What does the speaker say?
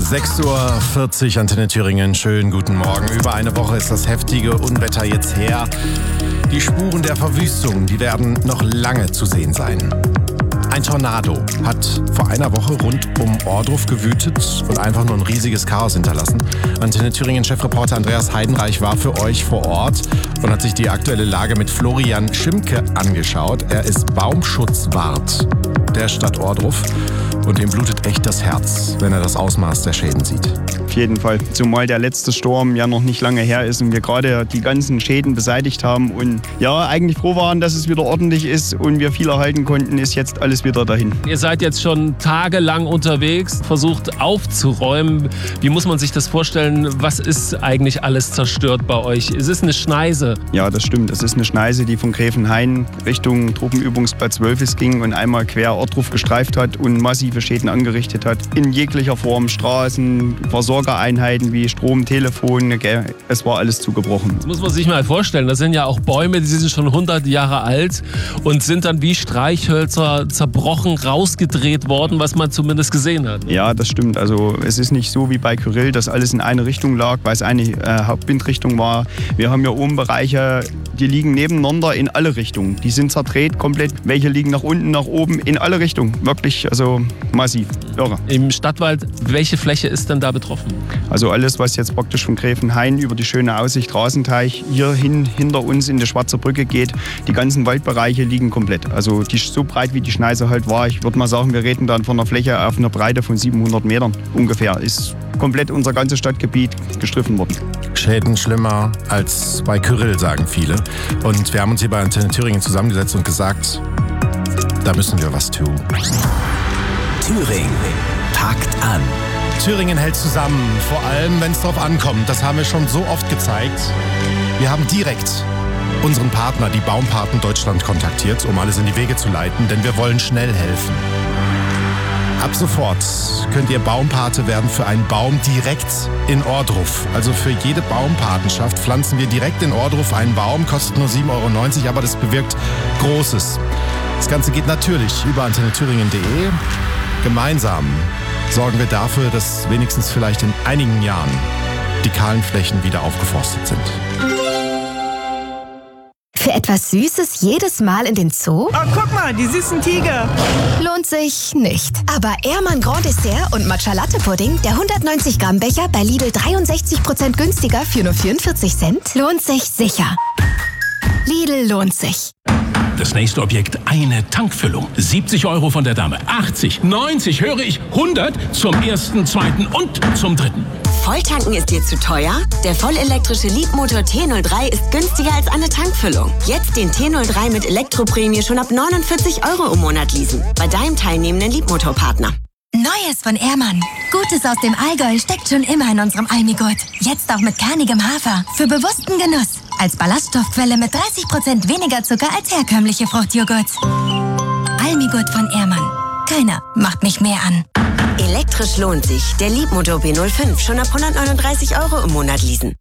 6:40 Uhr, Antenne Thüringen. Schönen guten Morgen. Über eine Woche ist das heftige Unwetter jetzt her. Die Spuren der Verwüstung, die werden noch lange zu sehen sein. Ein Tornado hat vor einer Woche rund um Ohrdruf gewütet und einfach nur ein riesiges Chaos hinterlassen. Antenne Thüringen-Chefreporter Andreas Heidenreich war für euch vor Ort und hat sich die aktuelle Lage mit Florian Schimke angeschaut. Er ist Baumschutzwart der Stadt Ohrdruf und ihm blutet echt das Herz, wenn er das Ausmaß der Schäden sieht. Auf jeden Fall, zumal der letzte Sturm ja noch nicht lange her ist und wir gerade die ganzen Schäden beseitigt haben und ja, eigentlich froh waren, dass es wieder ordentlich ist und wir viel erhalten konnten, ist jetzt alles wieder dahin. Ihr seid jetzt schon tagelang unterwegs, versucht aufzuräumen. Wie muss man sich das vorstellen? Was ist eigentlich alles zerstört bei euch? Es ist eine Schneise. Ja, das stimmt. Es ist eine Schneise, die von Gräfenhain Richtung Truppenübungsplatz Wölfis ging und einmal quer Ohrdruf gestreift hat und massive Schäden angerichtet hat. In jeglicher Form, Straßen, Versorgereinheiten wie Strom, Telefon, es war alles zugebrochen. Das muss man sich mal vorstellen. Das sind ja auch Bäume, die sind schon 100 Jahre alt und sind dann wie Streichhölzer zerbrochen, rausgedreht worden, was man zumindest gesehen hat. Ja, das stimmt. Also es ist nicht so wie bei Kyrill, dass alles in eine Richtung lag, weil es eine Hauptwindrichtung war. Wir haben ja oben Bereiche, die liegen nebeneinander in alle Richtungen. Die sind zerdreht komplett. Welche liegen nach unten, nach oben, in alle Richtungen. Wirklich, also massiv. Irre. Im Stadtwald, welche Fläche ist denn da betroffen? Also alles, was jetzt praktisch von Gräfenhain über die schöne Aussicht Rasenteich hier hinter uns in die Schwarze Brücke geht, die ganzen Waldbereiche liegen komplett. Also die so breit wie die Schneise halt war. Ich würde mal sagen, wir reden dann von einer Fläche auf einer Breite von 700 Metern ungefähr. Ist komplett unser ganzes Stadtgebiet gestriffen worden. Schäden schlimmer als bei Kyrill, sagen viele. Und wir haben uns hier bei Antenne Thüringen zusammengesetzt und gesagt, da müssen wir was tun. Thüringen packt an. Thüringen hält zusammen, vor allem wenn es drauf ankommt. Das haben wir schon so oft gezeigt. Wir haben direkt unseren Partner, die Baumpaten Deutschland, kontaktiert, um alles in die Wege zu leiten, denn wir wollen schnell helfen. Ab sofort könnt ihr Baumpate werden für einen Baum direkt in Ohrdruf. Also für jede Baumpatenschaft pflanzen wir direkt in Ohrdruf einen Baum, kostet nur 7,90 €, aber das bewirkt Großes. Das Ganze geht natürlich über antennethüringen.de. Gemeinsam sorgen wir dafür, dass wenigstens vielleicht in einigen Jahren die kahlen Flächen wieder aufgeforstet sind. Für etwas Süßes jedes Mal in den Zoo? Oh, guck mal, die süßen Tiger. Lohnt sich nicht. Aber Ehrmann Grand Dessert und Matcha Latte Pudding, der 190 Gramm Becher bei Lidl 63% günstiger für nur 44 Cent, lohnt sich sicher. Lidl lohnt sich. Das nächste Objekt, eine Tankfüllung. 70 € von der Dame, 80, 90, höre ich, 100 zum ersten, zweiten und zum dritten. Volltanken ist dir zu teuer? Der vollelektrische Leapmotor T03 ist günstiger als eine Tankfüllung. Jetzt den T03 mit Elektroprämie schon ab 49 € im Monat leasen. Bei deinem teilnehmenden Leapmotor-Partner. Neues von Ehrmann. Gutes aus dem Allgäu steckt schon immer in unserem Almigurt. Jetzt auch mit kernigem Hafer. Für bewussten Genuss. Als Ballaststoffquelle mit 30% weniger Zucker als herkömmliche Fruchtjoghurt. Almigurt von Ehrmann. Keiner macht mich mehr an. Elektrisch lohnt sich. Der Leapmotor B05 schon ab 139 € im Monat leasen.